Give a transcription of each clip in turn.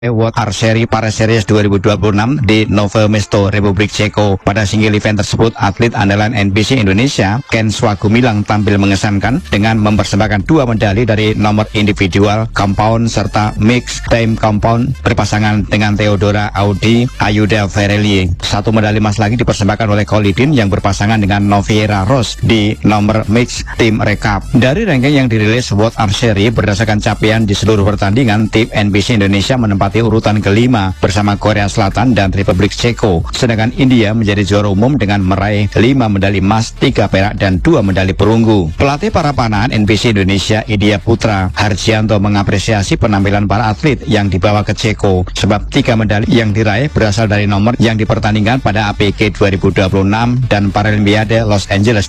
World Archery Para Series 2026 di Nové Mesto, Republik Ceko. Pada single event tersebut, atlet andalan NPC Indonesia, Ken Swagumilang, tampil mengesankan dengan mempersembahkan 2 medali dari nomor individual, compound, serta mix team compound berpasangan dengan Theodora Audi Ayuda Verelli. 1 medali emas lagi dipersembahkan oleh Kolidin yang berpasangan dengan Noviera Rose di nomor mix tim rekap. Dari ranking yang dirilis World Archery berdasarkan capaian di seluruh pertandingan, tim NPC Indonesia menempati urutan kelima bersama Korea Selatan dan Republik Ceko, sedangkan India menjadi juara umum dengan meraih 5 medali emas, 3 perak dan 2 medali perunggu. Pelatih para panahan NPC Indonesia, Idya Putra Harjianto, mengapresiasi penampilan para atlet yang dibawa ke Ceko, sebab 3 medali yang diraih berasal dari nomor yang dipertandingkan pada APK 2026 dan Paralimpiade Los Angeles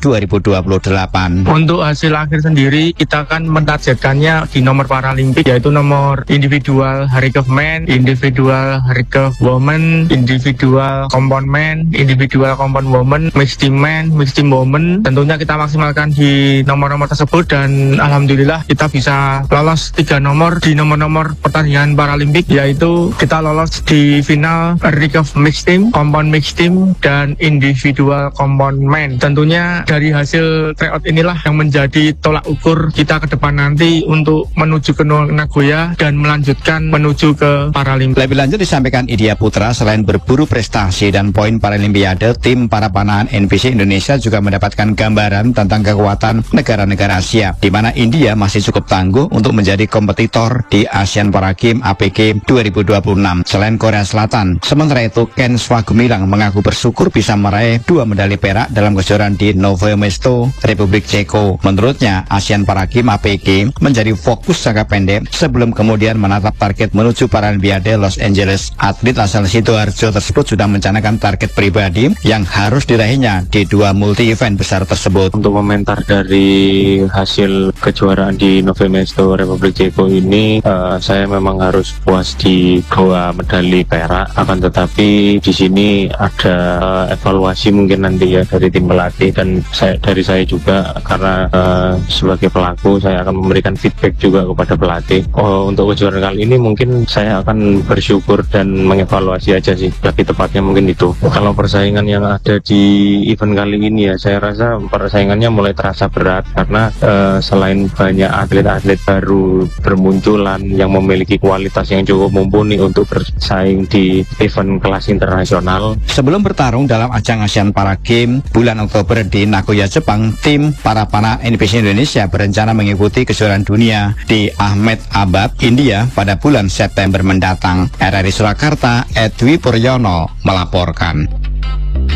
2028. Untuk hasil akhir sendiri, kita akan mentargetkannya di nomor Paralimpik, yaitu nomor individual high recurve man, individual recurve woman, individual compound man, individual compound woman, mixed team man, mixed team woman. Tentunya kita maksimalkan di nomor-nomor tersebut dan alhamdulillah kita bisa lolos 3 nomor di nomor-nomor pertandingan Paralimpik, yaitu kita lolos di final recurve mixed team, compound mixed team, dan individual compound man. Tentunya dari hasil tryout inilah yang menjadi tolak ukur kita ke depan nanti untuk menuju ke Nagoya dan melanjutkan menuju ke Paralimpik. Lebih lanjut disampaikan Idya Putra, selain berburu prestasi dan poin Paralimpiade, tim para panahan NPC Indonesia juga mendapatkan gambaran tentang kekuatan negara-negara Asia, di mana India masih cukup tangguh untuk menjadi kompetitor di Asian Para Games APK 2026 selain Korea Selatan. Sementara itu, Ken Swagumilang mengaku bersyukur bisa meraih 2 medali perak dalam kejuaraan di Nové Mesto, Republik Ceko. Menurutnya, Asian Para Games APK menjadi fokus jangka pendek sebelum kemudian menatap target menuju Paralimpiade Los Angeles. Atlet asal Sidoarjo tersebut sudah mencanangkan target pribadi yang harus diraihnya di 2 multi event besar tersebut. Untuk komentar dari hasil kejuaraan di Nové Mesto Republik Ceko ini, saya memang harus puas di 2 medali perak. Akan tetapi di sini ada evaluasi mungkin nanti ya dari tim pelatih dan dari saya juga, karena sebagai pelaku saya akan memberikan feedback juga kepada pelatih. Untuk kejuaraan kali ini mungkin saya akan bersyukur dan mengevaluasi aja sih, lebih tepatnya mungkin itu. Kalau persaingan yang ada di event kali ini ya, saya rasa persaingannya mulai terasa berat karena selain banyak atlet-atlet baru bermunculan yang memiliki kualitas yang cukup mumpuni untuk bersaing di event kelas internasional. Sebelum bertarung dalam ajang Asian Para Games bulan Oktober di Nagoya, Jepang, tim para panah NPC Indonesia berencana mengikuti kejuaraan dunia di Ahmedabad, India pada bulan September mendatang. RRI Surakarta, Edwi Puryono melaporkan.